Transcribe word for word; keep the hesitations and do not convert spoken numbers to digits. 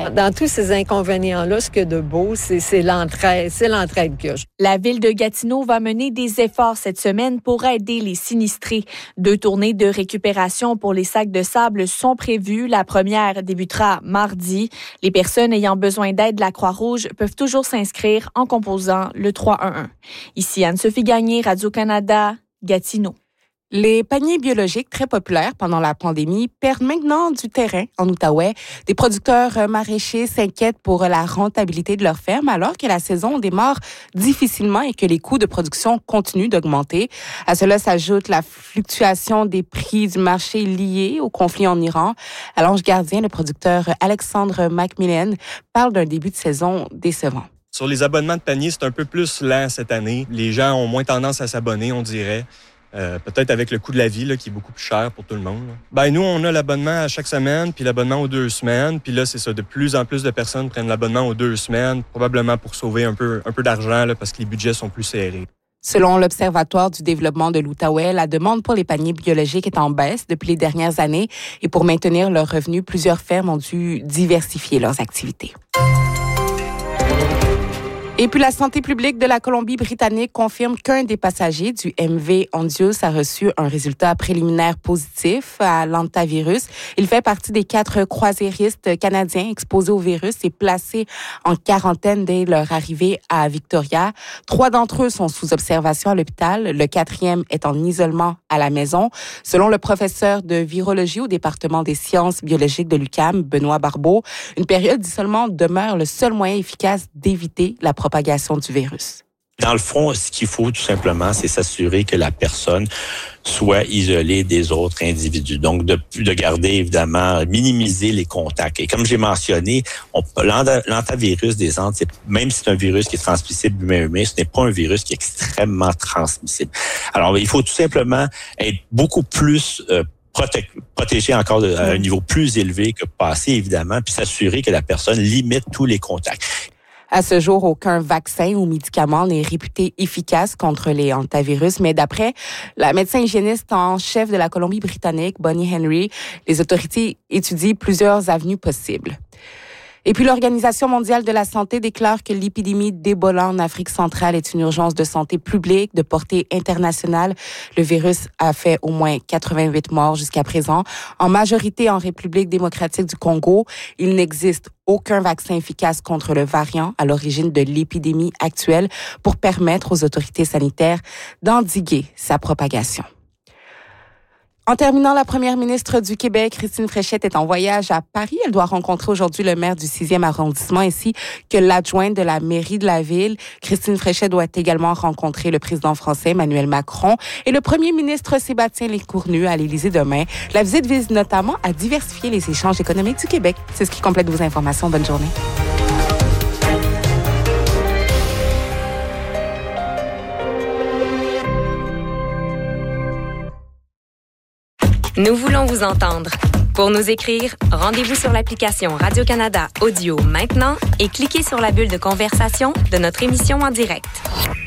Dans tous ces inconvénients-là, ce qu'il y a de beau, c'est, c'est l'entraide, c'est l'entraide qu'il y a. La ville de Gatineau va mener des efforts cette semaine pour aider les sinistrés. Deux tournées de récupération pour les sacs de sable sont prévues. La première débutera mardi. Les personnes ayant besoin d'aide de la Croix-Rouge peuvent toujours s'inscrire en composant le trois un un. Ici Anne-Sophie Gagné, Radio-Canada, Gatineau. Les paniers biologiques, très populaires pendant la pandémie, perdent maintenant du terrain en Outaouais. Des producteurs maraîchers s'inquiètent pour la rentabilité de leur ferme alors que la saison démarre difficilement et que les coûts de production continuent d'augmenter. À cela s'ajoute la fluctuation des prix du marché liés au conflit en Iran. À l'Ange Gardien, le producteur Alexandre Macmillan parle d'un début de saison décevant. Sur les abonnements de panier, c'est un peu plus lent cette année. Les gens ont moins tendance à s'abonner, on dirait. Euh, peut-être avec le coût de la vie là, qui est beaucoup plus cher pour tout le monde. Là. Ben, nous, on a l'abonnement à chaque semaine, puis l'abonnement aux deux semaines. Puis là, c'est ça, de plus en plus de personnes prennent l'abonnement aux deux semaines, probablement pour sauver un peu, un peu d'argent là, parce que les budgets sont plus serrés. Selon l'Observatoire du développement de l'Outaouais, la demande pour les paniers biologiques est en baisse depuis les dernières années. Et pour maintenir leurs revenus, plusieurs fermes ont dû diversifier leurs activités. Et puis, la santé publique de la Colombie-Britannique confirme qu'un des passagers du M V Hondius a reçu un résultat préliminaire positif à l'hantavirus. Il fait partie des quatre croisiéristes canadiens exposés au virus et placés en quarantaine dès leur arrivée à Victoria. Trois d'entre eux sont sous observation à l'hôpital. Le quatrième est en isolement à la maison. Selon le professeur de virologie au département des sciences biologiques de l'U Q A M, Benoît Barbeau, une période d'isolement demeure le seul moyen efficace d'éviter la propagation du virus. Dans le fond, ce qu'il faut tout simplement, c'est s'assurer que la personne soit isolée des autres individus. Donc, de, de garder, évidemment, minimiser les contacts. Et comme j'ai mentionné, on, l'hantavirus des Andes, c'est, même si c'est un virus qui est transmissible humain-humain, ce n'est pas un virus qui est extrêmement transmissible. Alors, il faut tout simplement être beaucoup plus euh, Proté- protéger encore de, à un niveau plus élevé que passé, évidemment, puis s'assurer que la personne limite tous les contacts. À ce jour, aucun vaccin ou médicament n'est réputé efficace contre les hantavirus, mais d'après la médecin hygiéniste en chef de la Colombie-Britannique, Bonnie Henry, les autorités étudient plusieurs avenues possibles. Et puis, l'Organisation mondiale de la santé déclare que l'épidémie d'Ebola en Afrique centrale est une urgence de santé publique de portée internationale. Le virus a fait au moins quatre-vingt-huit morts jusqu'à présent, en majorité en République démocratique du Congo. Il n'existe aucun vaccin efficace contre le variant à l'origine de l'épidémie actuelle pour permettre aux autorités sanitaires d'endiguer sa propagation. En terminant, la première ministre du Québec, Christine Fréchette, est en voyage à Paris. Elle doit rencontrer aujourd'hui le maire du sixième arrondissement ainsi que l'adjointe de la mairie de la ville. Christine Fréchette doit également rencontrer le président français Emmanuel Macron et le premier ministre Sébastien Lecornu à l'Élysée demain. La visite vise notamment à diversifier les échanges économiques du Québec. C'est ce qui complète vos informations. Bonne journée. Nous voulons vous entendre. Pour nous écrire, rendez-vous sur l'application Radio-Canada Audio maintenant et cliquez sur la bulle de conversation de notre émission en direct.